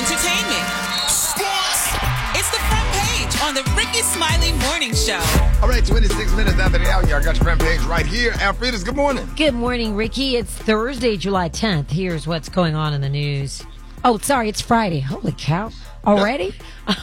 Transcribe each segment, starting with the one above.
entertainment, sports. It's the front page on the Ricky Smiley Morning Show. All right, 26 minutes after the hour. I got your front page right here. Alfreda's, good morning. Good morning, Ricky. It's Thursday, July 10th. Here's what's going on in the news. Oh, sorry, it's Friday. Holy cow. Already?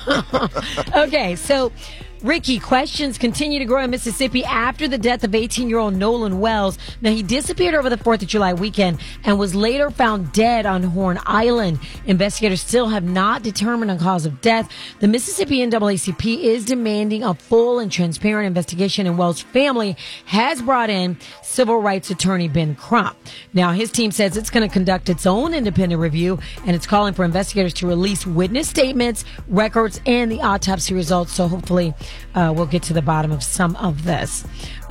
Okay, so Ricky, questions continue to grow in Mississippi after the death of 18-year-old Nolan Wells. Now, he disappeared over the 4th of July weekend and was later found dead on Horn Island. Investigators still have not determined a cause of death. The Mississippi NAACP is demanding a full and transparent investigation, and Wells' family has brought in civil rights attorney Ben Crump. Now, his team says it's going to conduct its own independent review, and it's calling for investigators to release witness statements, records, and the autopsy results. So hopefully we'll get to the bottom of some of this.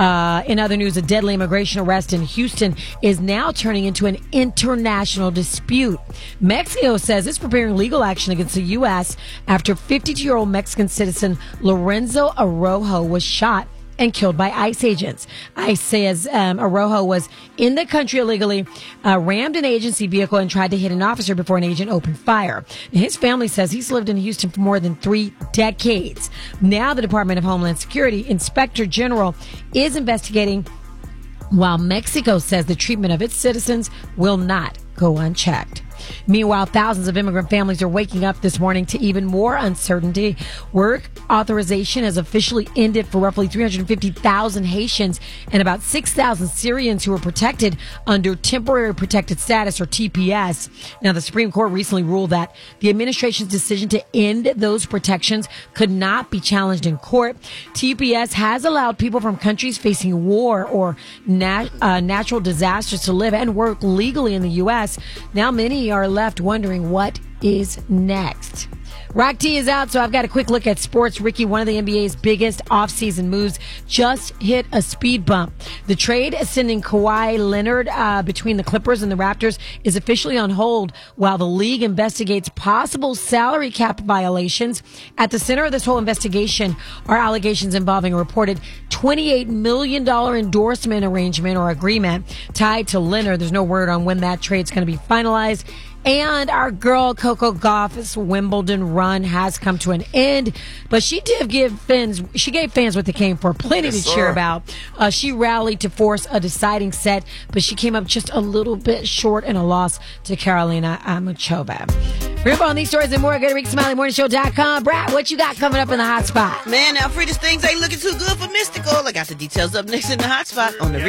In other news, a deadly immigration arrest in Houston is now turning into an international dispute. Mexico says it's preparing legal action against the U.S. after 52-year-old Mexican citizen Lorenzo Araujo was shot and killed by ICE agents. ICE says Araujo was in the country illegally, rammed an agency vehicle, and tried to hit an officer before an agent opened fire. His family says he's lived in Houston for more than 3 decades. Now the Department of Homeland Security Inspector General is investigating, while Mexico says the treatment of its citizens will not go unchecked. Meanwhile, thousands of immigrant families are waking up this morning to even more uncertainty. Work authorization has officially ended for roughly 350,000 Haitians and about 6,000 Syrians who were protected under Temporary Protected Status, or TPS. Now, the Supreme Court recently ruled that the administration's decision to end those protections could not be challenged in court. TPS has allowed people from countries facing war or natural disasters to live and work legally in the U.S. Now, many are left wondering what is next. Rock T is out, so I've got a quick look at sports. Ricky, one of the NBA's biggest offseason moves just hit a speed bump. The trade sending Kawhi Leonard between the Clippers and the Raptors is officially on hold while the league investigates possible salary cap violations. At the center of this whole investigation are allegations involving a reported $28 million endorsement arrangement or agreement tied to Leonard. There's no word on when that trade's going to be finalized. And our girl Coco Gauff's Wimbledon run has come to an end, but she gave fans what they came for, plenty to cheer about. She rallied to force a deciding set, but she came up just a little bit short in a loss to Carolina Muchova. For info on these stories and more, go to RickySmileyMorningShow.com. Brad, what you got coming up in the hot spot? Man, Alfreda's things ain't looking too good for Mystical. I got the details up next in the hot spot on the